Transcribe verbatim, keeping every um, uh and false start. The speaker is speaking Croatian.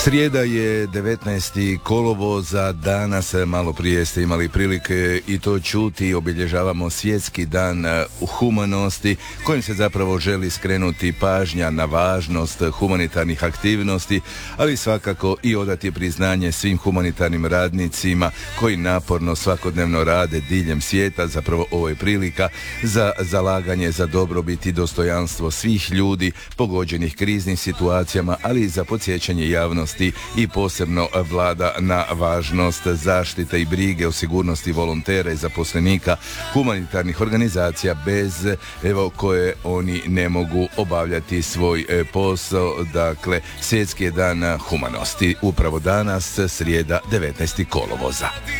Srijeda je devetnaesti kolovoza, danas malo prije ste imali prilike i to čuti, obilježavamo svjetski dan humanosti kojim se zapravo želi skrenuti pažnja na važnost humanitarnih aktivnosti, ali svakako i odati priznanje svim humanitarnim radnicima koji naporno svakodnevno rade diljem svijeta. Zapravo ovo je prilika za zalaganje za dobrobit i dostojanstvo svih ljudi pogođenih kriznim situacijama, ali i za podsjećanje javnosti i posebno vlada na važnost zaštite i brige o sigurnosti volontera i zaposlenika humanitarnih organizacija bez evo koje oni ne mogu obavljati svoj posao. Dakle, svjetski je dan humanosti upravo danas, srijeda devetnaesti kolovoza.